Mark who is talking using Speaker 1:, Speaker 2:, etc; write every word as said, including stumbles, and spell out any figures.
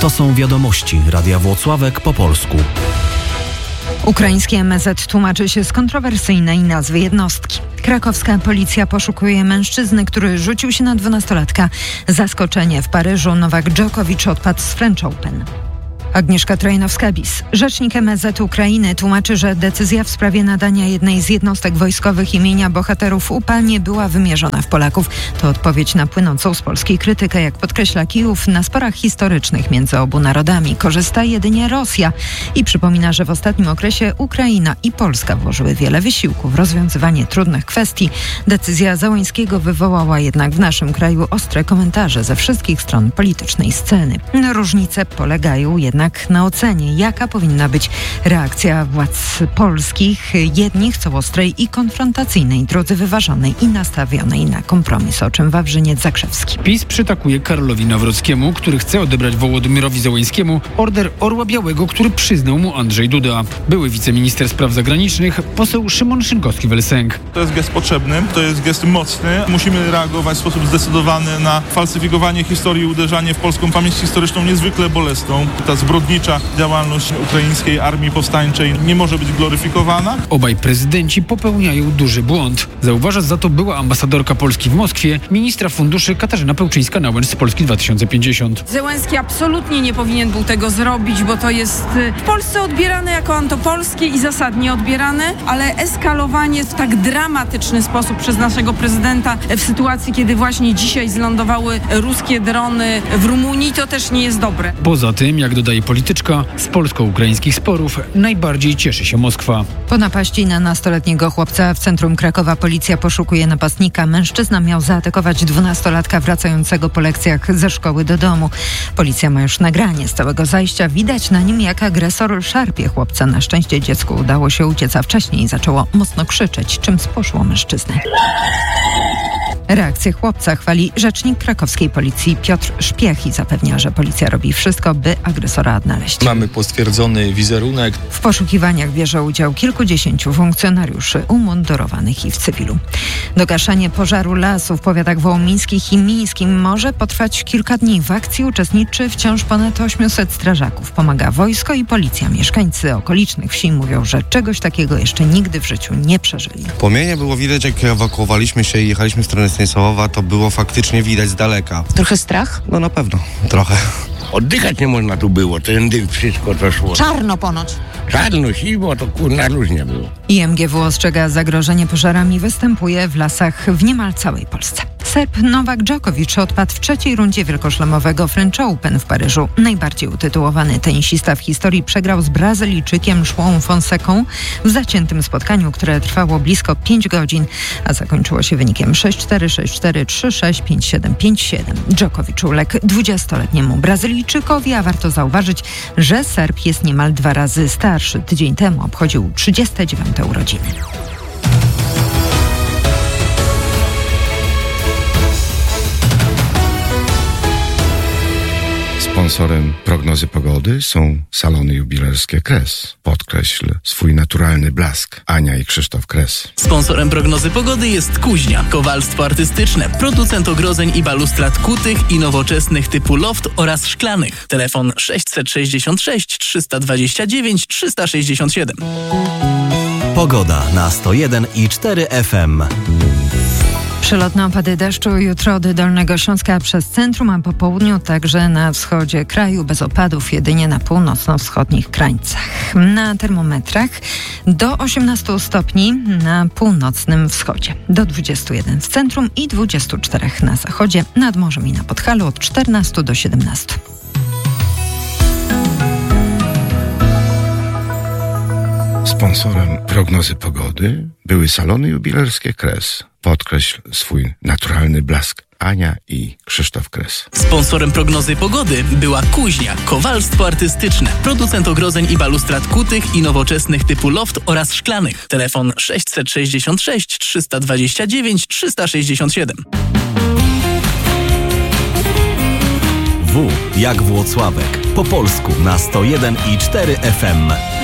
Speaker 1: To są wiadomości Radia Włocławek po polsku.
Speaker 2: Ukraiński M S Z tłumaczy się z kontrowersyjnej nazwy jednostki. Krakowska policja poszukuje mężczyzny, który rzucił się na dwunastolatka. Zaskoczenie w Paryżu. Nowak Dżokowicz odpadł z French Open. Agnieszka Trojnowska-Bis. Rzecznik M S Z Ukrainy tłumaczy, że decyzja w sprawie nadania jednej z jednostek wojskowych imienia bohaterów U P A nie była wymierzona w Polaków. To odpowiedź na płynącą z Polski krytykę. Jak podkreśla Kijów, na sporach historycznych między obu narodami korzysta jedynie Rosja i przypomina, że w ostatnim okresie Ukraina i Polska włożyły wiele wysiłku w rozwiązywanie trudnych kwestii. Decyzja Załańskiego wywołała jednak w naszym kraju ostre komentarze ze wszystkich stron politycznej sceny. Różnice polegają jednak na ocenie, jaka powinna być reakcja władz polskich. Jedni chcą ostrej i konfrontacyjnej, drudzy wyważonej i nastawionej na kompromis, o czym Wawrzyniec Zakrzewski.
Speaker 3: PiS przytakuje Karolowi Nawrockiemu, który chce odebrać Wołodymyrowi Zełańskiemu order Orła Białego, który przyznał mu Andrzej Duda. Były wiceminister spraw zagranicznych, poseł Szymon Szynkowski-Welsenk.
Speaker 4: To jest gest potrzebny, to jest gest mocny. Musimy reagować w sposób zdecydowany na falsyfikowanie historii i uderzanie w polską pamięć historyczną niezwykle bolesną. Ta zbrodnicza działalność ukraińskiej armii powstańczej nie może być gloryfikowana.
Speaker 3: Obaj prezydenci popełniają duży błąd. Zauważa za to była ambasadorka Polski w Moskwie, ministra funduszy Katarzyna Pełczyńska-Nałęcz z Polski dwa tysiące pięćdziesiąt.
Speaker 5: Zełański absolutnie nie powinien był tego zrobić, bo to jest w Polsce odbierane jako antopolskie i zasadnie odbierane, ale eskalowanie w tak dramatyczny sposób przez naszego prezydenta w sytuacji, kiedy właśnie dzisiaj zlądowały ruskie drony w Rumunii, to też nie jest dobre.
Speaker 3: Poza tym, jak dodaje polityczka, z polsko-ukraińskich sporów najbardziej cieszy się Moskwa.
Speaker 2: Po napaści na nastoletniego chłopca w centrum Krakowa policja poszukuje napastnika. Mężczyzna miał zaatakować dwunastolatka wracającego po lekcjach ze szkoły do domu. Policja ma już nagranie z całego zajścia. Widać na nim, jak agresor szarpie chłopca. Na szczęście dziecku udało się uciec, a wcześniej zaczęło mocno krzyczeć, czym spłoszyło mężczyznę. Reakcję chłopca chwali rzecznik krakowskiej policji Piotr Szpiech i zapewnia, że policja robi wszystko, by agresora odnaleźć.
Speaker 6: Mamy potwierdzony wizerunek.
Speaker 2: W poszukiwaniach bierze udział kilkudziesięciu funkcjonariuszy umundurowanych i w cywilu. Dogaszanie pożaru lasu w powiatach wołomińskich i mińskim może potrwać kilka dni. W akcji uczestniczy wciąż ponad osiemset strażaków. Pomaga wojsko i policja. Mieszkańcy okolicznych wsi mówią, że czegoś takiego jeszcze nigdy w życiu nie przeżyli.
Speaker 7: Płomienie było widać, jak ewakuowaliśmy się i jechaliśmy w stronę Stanisławowa, to było faktycznie widać z daleka.
Speaker 8: Trochę strach?
Speaker 7: No na pewno, trochę.
Speaker 9: Oddychać nie można tu było, ten dym, wszystko to szło.
Speaker 8: Czarno ponoć.
Speaker 9: Czarno, siwo, to kurna różnie było.
Speaker 2: I M G W ostrzega, zagrożenie pożarami występuje w lasach w niemal całej Polsce. Serb Nowak Dżokowicz odpadł w trzeciej rundzie wielkoszlemowego French Open w Paryżu. Najbardziej utytułowany tenisista w historii przegrał z Brazylijczykiem João Fonsecą w zaciętym spotkaniu, które trwało blisko pięć godzin, a zakończyło się wynikiem sześć cztery, sześć cztery, trzy sześć, pięć siedem, pięć siedem. Dżokowicz uległ dwudziestoletniemu Brazylijczykowi, a warto zauważyć, że Serb jest niemal dwa razy starszy. Tydzień temu obchodził trzydzieste dziewiąte urodziny.
Speaker 10: Sponsorem prognozy pogody są salony jubilerskie Kres. Podkreśl swój naturalny blask. Ania i Krzysztof Kres.
Speaker 11: Sponsorem prognozy pogody jest Kuźnia. Kowalstwo artystyczne. Producent ogrodzeń i balustrad kutych i nowoczesnych typu loft oraz szklanych. Telefon sześćset sześćdziesiąt sześć, trzysta dwadzieścia dziewięć, trzysta sześćdziesiąt siedem.
Speaker 1: Pogoda na sto jeden i cztery F M.
Speaker 2: Przelotne opady deszczu jutro od Dolnego Śląska przez centrum, a po południu także na wschodzie kraju, bez opadów jedynie na północno-wschodnich krańcach. Na termometrach do osiemnastu stopni na północnym wschodzie, do dwudziestu jeden w centrum i dwudziestu czterech na zachodzie, nad morzem i na Podhalu od czternastu do siedemnastu.
Speaker 10: Sponsorem prognozy pogody były salony jubilerskie Kres. Podkreśl swój naturalny blask. Ania i Krzysztof Kres.
Speaker 11: Sponsorem prognozy pogody była Kuźnia. Kowalstwo artystyczne. Producent ogrodzeń i balustrad kutych i nowoczesnych typu loft oraz szklanych. Telefon sześćset sześćdziesiąt sześć, trzysta dwadzieścia dziewięć, trzysta sześćdziesiąt siedem.
Speaker 1: W jak Włocławek. Po polsku na sto jeden i cztery F M.